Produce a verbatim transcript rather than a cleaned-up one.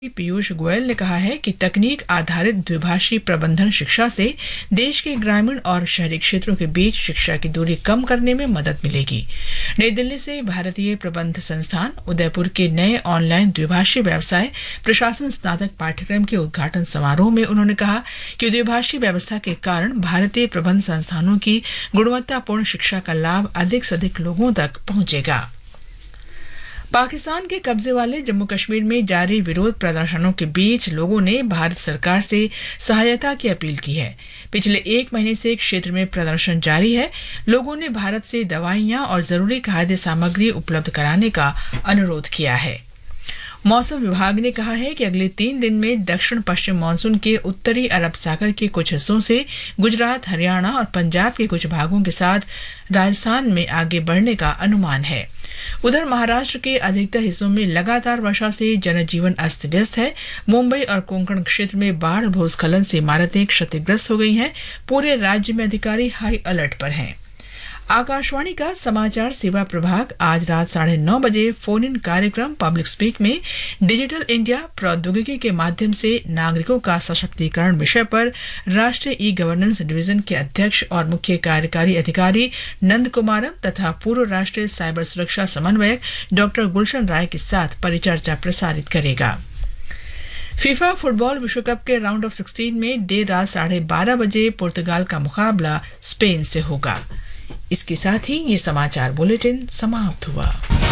पीयूष गोयल ने कहा है कि तकनीक आधारित द्विभाषी प्रबंधन शिक्षा से देश के ग्रामीण और शहरी क्षेत्रों के बीच शिक्षा की दूरी कम करने में मदद मिलेगी। नई दिल्ली से भारतीय प्रबंध संस्थान उदयपुर के नए ऑनलाइन द्विभाषी व्यवसाय प्रशासन स्नातक पाठ्यक्रम के उद्घाटन समारोह में उन्होंने कहा कि द्विभाषी व्यवस्था के कारण भारतीय प्रबंध संस्थानों की गुणवत्तापूर्ण शिक्षा का लाभ अधिक से अधिक लोगों तक पहुंचेगा। पाकिस्तान के कब्जे वाले जम्मू कश्मीर में जारी विरोध प्रदर्शनों के बीच लोगों ने भारत सरकार से सहायता की अपील की है। पिछले एक महीने से क्षेत्र में प्रदर्शन जारी है। लोगों ने भारत से दवाइयां और जरूरी खाद्य सामग्री उपलब्ध कराने का अनुरोध किया है। मौसम विभाग ने कहा है कि अगले तीन दिन में दक्षिण पश्चिम मानसून के उत्तरी अरब सागर के कुछ हिस्सों से गुजरात, हरियाणा और पंजाब के कुछ भागों के साथ राजस्थान में आगे बढ़ने का अनुमान है। उधर महाराष्ट्र के अधिकतर हिस्सों में लगातार वर्षा से जनजीवन अस्त व्यस्त है। मुंबई और कोंकण क्षेत्र में बाढ़ भूस्खलन से इमारतें क्षतिग्रस्त हो गई हैं। पूरे राज्य में अधिकारी हाई अलर्ट पर हैं। आकाशवाणी का समाचार सेवा प्रभाग आज रात साढ़े नौ बजे फोन इन कार्यक्रम पब्लिक स्पीक में डिजिटल इंडिया प्रौद्योगिकी के माध्यम से नागरिकों का सशक्तिकरण विषय पर राष्ट्रीय ई गवर्नेंस डिवीजन के अध्यक्ष और मुख्य कार्यकारी अधिकारी नंद कुमारम तथा पूर्व राष्ट्रीय साइबर सुरक्षा समन्वयक डॉक्टर गुलशन राय के साथ परिचर्चा प्रसारित करेगा। फीफा फुटबॉल विश्व कप के राउंड ऑफ सिक्सटीन में देर रात साढ़े बारह बजे पुर्तगाल का मुकाबला स्पेन से होगा। इसके साथ ही ये समाचार बुलेटिन समाप्त हुआ।